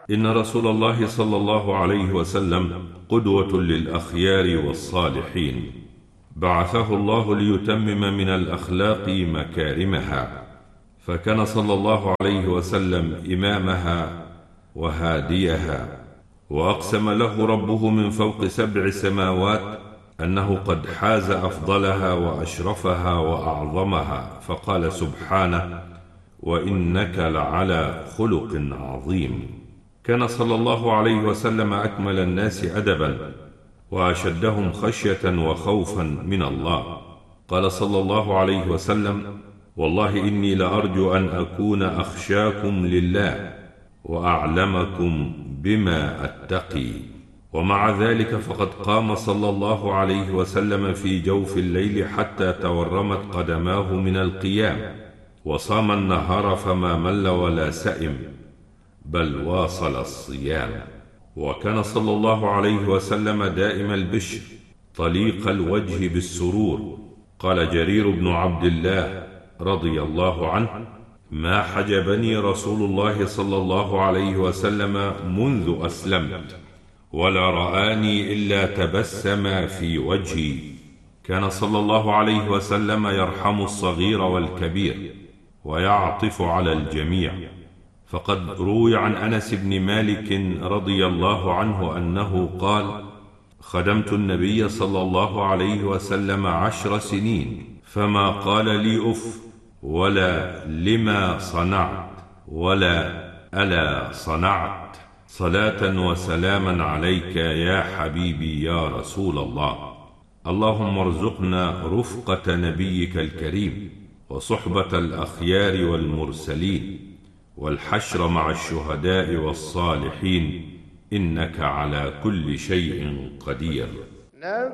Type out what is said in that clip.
إن رسول الله صلى الله عليه وسلم قدوة للأخيار والصالحين، بعثه الله ليتمم من الأخلاق مكارمها، فكان صلى الله عليه وسلم إمامها وهاديها. وأقسم له ربه من فوق 7 سماوات أنه قد حاز أفضلها وأشرفها وأعظمها، فقال سبحانه: وإنك لعلى خلق عظيم. كان صلى الله عليه وسلم أكمل الناس أدبا وأشدهم خشية وخوفا من الله. قال صلى الله عليه وسلم: والله إني لأرجو أن أكون أخشاكم لله وأعلمكم بما أتقي. ومع ذلك فقد قام صلى الله عليه وسلم في جوف الليل حتى تورمت قدماه من القيام، وصام النهار فما مل ولا سئم، بل واصل الصيام. وكان صلى الله عليه وسلم دائم البشر طليق الوجه بالسرور. قال جرير بن عبد الله رضي الله عنه: ما حجبني رسول الله صلى الله عليه وسلم منذ أسلمت، ولا رآني إلا تبسم في وجهي. كان صلى الله عليه وسلم يرحم الصغير والكبير ويعطف على الجميع. فقد روي عن أنس بن مالك رضي الله عنه أنه قال: خدمت النبي صلى الله عليه وسلم 10 سنين، فما قال لي أف، ولا لما صنعت، ولا ألا صنعت. صلاة وسلاما عليك يا حبيبي يا رسول الله. اللهم ارزقنا رفقة نبيك الكريم، وصحبة الأخيار والمرسلين، والحشر مع الشهداء والصالحين، إنك على كل شيء قدير.